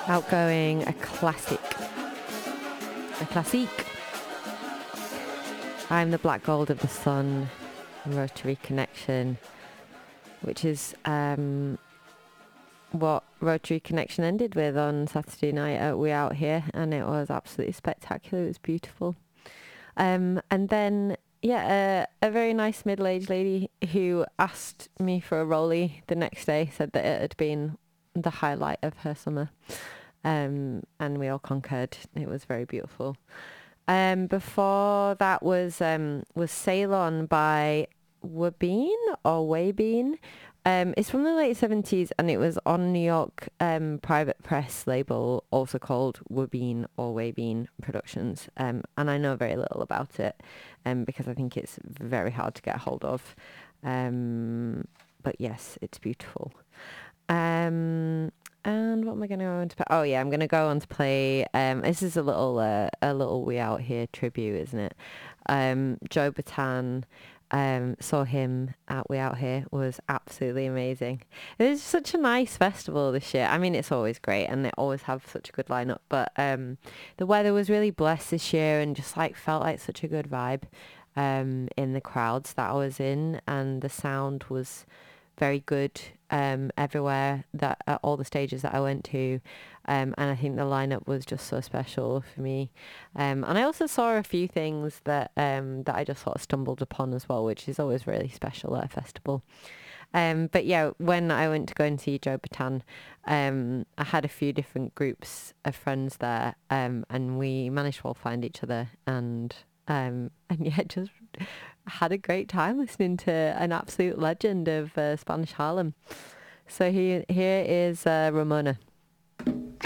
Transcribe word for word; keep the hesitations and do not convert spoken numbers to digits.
Outgoing, a classic. A classique. I'm the Black Gold of the Sun, Rotary Connection, which is um, what Rotary Connection ended with on Saturday night at We Out Here, and it was absolutely spectacular. It was beautiful. Um, and then, yeah, a, a very nice middle-aged lady who asked me for a rollie the next day said that it had been the highlight of her summer. Um, and we all concurred. It was very beautiful. Um, before that was um, was Ceylon by Wabeen or Wabeen. Um, it's from the late seventies and it was on New York um, private press label, also called Wabeen or Wabeen Productions. Um, and I know very little about it um, because I think it's very hard to get hold of. Um, but yes, it's beautiful. Um, and what am I going to go on to play? Oh yeah, I'm going to go on to play. Um, this is a little uh, a little We Out Here tribute, isn't it? Um, Joe Bataan. Um, saw him at We Out Here, was absolutely amazing. It was such a nice festival this year. I mean, it's always great and they always have such a good lineup, but um, the weather was really blessed this year and just like felt like such a good vibe um, in the crowds that I was in, and the sound was very good um, everywhere, that at all the stages that I went to, um, and I think the lineup was just so special for me. Um, and I also saw a few things that um, that I just sort of stumbled upon as well, which is always really special at a festival. Um, but yeah, when I went to go and see Joe Bataan, um, I had a few different groups of friends there, um, and we managed to all find each other, and um, and yeah, just had a great time listening to an absolute legend of uh, Spanish Harlem. So here, here is uh, Ramona.